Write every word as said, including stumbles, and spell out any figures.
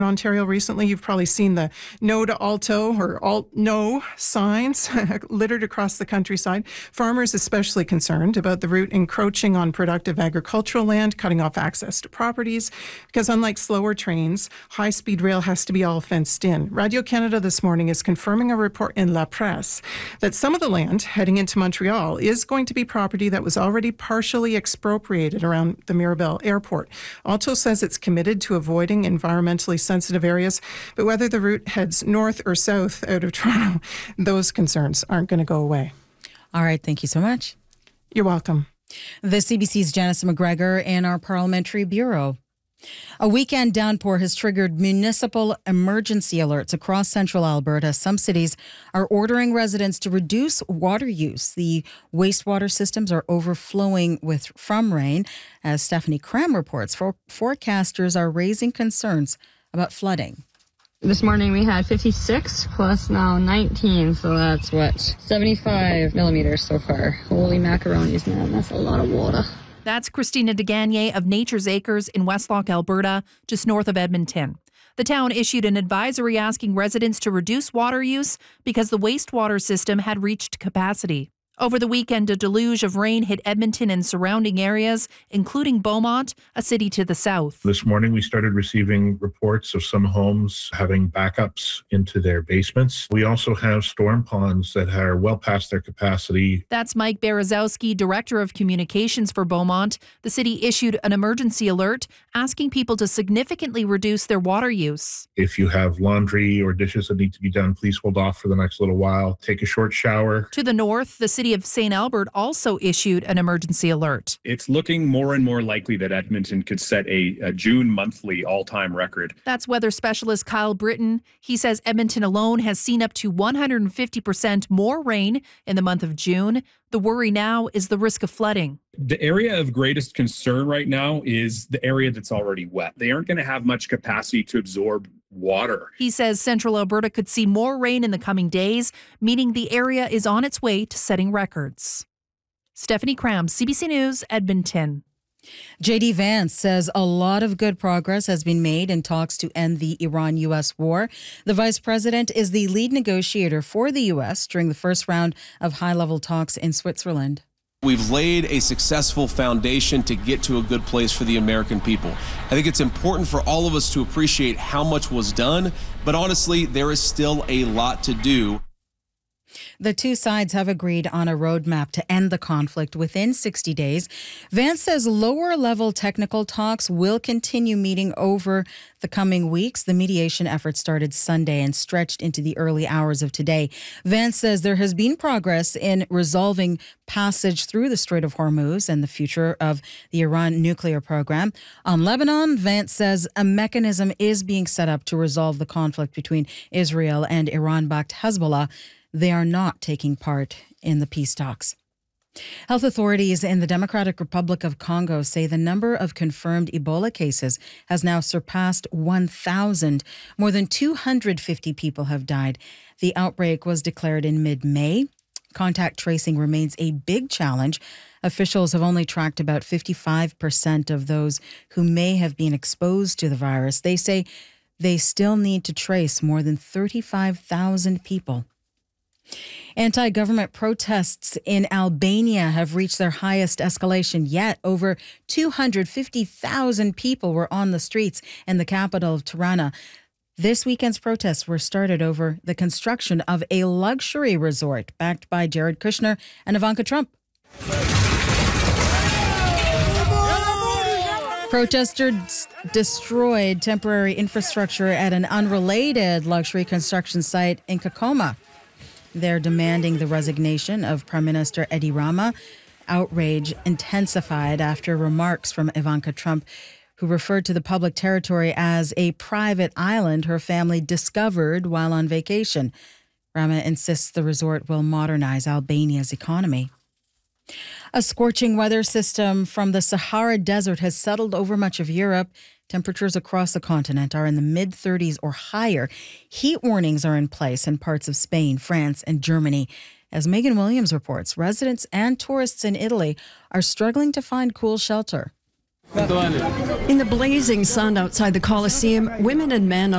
Ontario recently, you've probably seen the no to Alto or alt no signs littered across the countryside. Farmers especially concerned about the route encroaching on productive agricultural land, cutting off access to properties, because unlike slower trains, high-speed rail has to be all fenced in. Radio-Canada this morning is confirming a report in La Presse that some of the land heading into Montreal is going to be property that was already partially expropriated around the Mirabel Airport. Alto says it's committed to avoiding environmentally sensitive areas, but whether the route heads north or south out of Toronto, those concerns aren't going to go away. All right, thank you so much. You're welcome. The C B C's Janice McGregor in our Parliamentary Bureau. A weekend downpour has triggered municipal emergency alerts across central Alberta. Some cities are ordering residents to reduce water use. The wastewater systems are overflowing with from rain. As Stephanie Cram reports, for, forecasters are raising concerns about flooding. This morning we had fifty-six plus now nineteen, so that's what, seventy-five millimeters so far. Holy macaronis, man, that's a lot of water. That's Christina DeGagne of Nature's Acres in Westlock, Alberta, just north of Edmonton. The town issued an advisory asking residents to reduce water use because the wastewater system had reached capacity. Over the weekend, a deluge of rain hit Edmonton and surrounding areas, including Beaumont, a city to the south. This morning, we started receiving reports of some homes having backups into their basements. We also have storm ponds that are well past their capacity. That's Mike Berezowski, Director of Communications for Beaumont. The city issued an emergency alert asking people to significantly reduce their water use. If you have laundry or dishes that need to be done, please hold off for the next little while. Take a short shower. To the north, the city of Saint Albert also issued an emergency alert. It's looking more and more likely that Edmonton could set a, a June monthly all-time record. That's weather specialist Kyle Britton. He says Edmonton alone has seen up to one hundred fifty percent more rain in the month of June. The worry now is the risk of flooding. The area of greatest concern right now is the area that's already wet. They aren't going to have much capacity to absorb water. He says central Alberta could see more rain in the coming days, meaning the area is on its way to setting records. Stephanie Cram, C B C News, Edmonton. J D Vance says a lot of good progress has been made in talks to end the Iran U S war. The vice president is the lead negotiator for the U S during the first round of high-level talks in Switzerland. We've laid a successful foundation to get to a good place for the American people. I think it's important for all of us to appreciate how much was done, but honestly, there is still a lot to do. The two sides have agreed on a roadmap to end the conflict within sixty days. Vance says lower-level technical talks will continue meeting over the coming weeks. The mediation effort started Sunday and stretched into the early hours of today. Vance says there has been progress in resolving passage through the Strait of Hormuz and the future of the Iran nuclear program. On Lebanon, Vance says a mechanism is being set up to resolve the conflict between Israel and Iran-backed Hezbollah. They are not taking part in the peace talks. Health authorities in the Democratic Republic of Congo say the number of confirmed Ebola cases has now surpassed one thousand. More than two hundred fifty people have died. The outbreak was declared in mid-May. Contact tracing remains a big challenge. Officials have only tracked about fifty-five percent of those who may have been exposed to the virus. They say they still need to trace more than thirty-five thousand people. Anti-government protests in Albania have reached their highest escalation yet. Over two hundred fifty thousand people were on the streets in the capital of Tirana. This weekend's protests were started over the construction of a luxury resort backed by Jared Kushner and Ivanka Trump. Protesters destroyed temporary infrastructure at an unrelated luxury construction site in Kakoma. They're demanding the resignation of Prime Minister Edi Rama. Outrage intensified after remarks from Ivanka Trump, who referred to the public territory as a private island her family discovered while on vacation. Rama insists the resort will modernize Albania's economy. A scorching weather system from the Sahara Desert has settled over much of Europe. Temperatures across the continent are in the mid thirties or higher. Heat warnings are in place in parts of Spain, France, and Germany. As Megan Williams reports, residents and tourists in Italy are struggling to find cool shelter. In the blazing sun outside the Colosseum, women and men